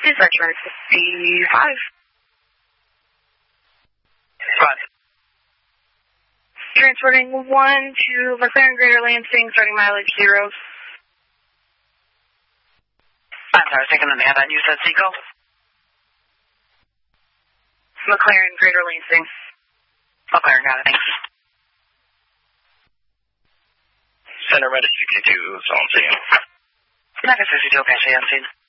Dispatch 55. Fine. Transporting 1 to McLaren Greater Lansing, starting mileage 0. I'm sorry, taking the man. You said Seco? McLaren Greater Lansing. McLaren, got it. Thanks. Center Medic 62 is on scene. Medic 62, okay, see you on scene.